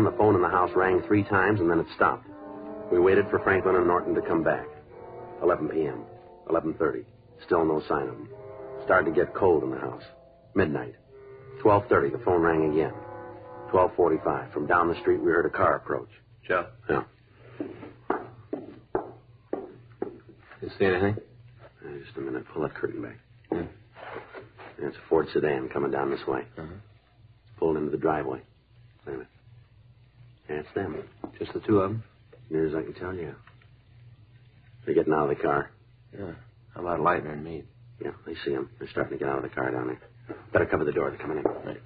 the phone in the house rang 3 times, and then it stopped. We waited for Franklin and Norton to come back. 11 p.m., 11:30. Still no sign of them. Started to get cold in the house. Midnight. 12:30, the phone rang again. 12:45. From down the street, we heard a car approach. Joe? Yeah. You see anything? Just a minute. Pull that curtain back. Yeah. It's a Ford sedan coming down this way. Uh-huh. Pulled into the driveway. Wait a minute. Yeah, it's them. Just the two of them? Near as I can tell, yeah. They're getting out of the car. Yeah. How about Leitner and Meade? Yeah, they see them. They're starting to get out of the car down there. Better cover the door. They're coming in. Right.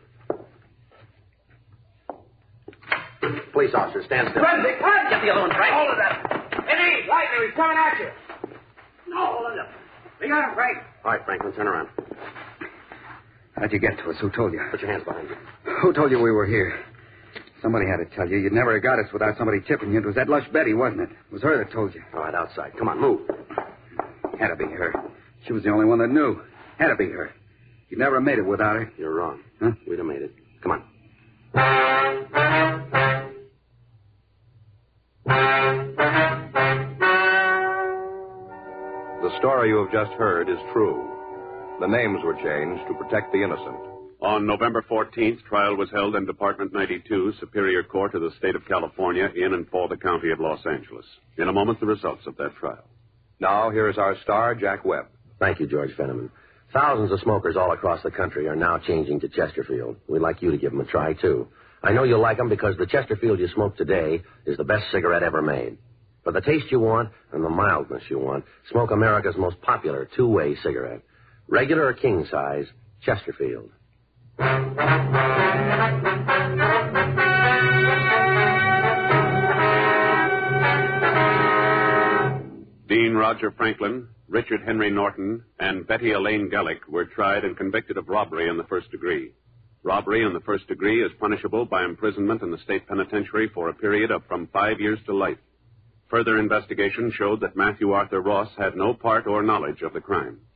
Police officer, stand still. Run, Dick, run! Get the other one, Frank. Hold it up. Eddie, Leitner, he's coming at you. No, hold it up. We got him, Frank. All right, Franklin, turn around. How'd you get to us? Who told you? Put your hands behind you. Who told you we were here? Somebody had to tell you. You'd never have got us without somebody tipping you. It was that lush Betty, wasn't it? It was her that told you. All right, outside. Come on, move. Had to be her. She was the only one that knew. Had to be her. You'd never have made it without her. You're wrong. Huh? We'd have made it. Come on. The story you have just heard is true. The names were changed to protect the innocent. On November 14th, trial was held in Department 92, Superior Court of the State of California, in and for the County of Los Angeles. In a moment, the results of that trial. Now, here is our star, Jack Webb. Thank you, George Fenneman. Thousands of smokers all across the country are now changing to Chesterfield. We'd like you to give them a try, too. I know you'll like them because the Chesterfield you smoke today is the best cigarette ever made. For the taste you want and the mildness you want, smoke America's most popular two-way cigarette. Regular or king size, Chesterfield. Dean Roger Franklin, Richard Henry Norton, and Betty Elaine Gellick were tried and convicted of robbery in the first degree. Robbery in the first degree is punishable by imprisonment in the state penitentiary for a period of from 5 years to life. Further investigation showed that Matthew Arthur Ross had no part or knowledge of the crime.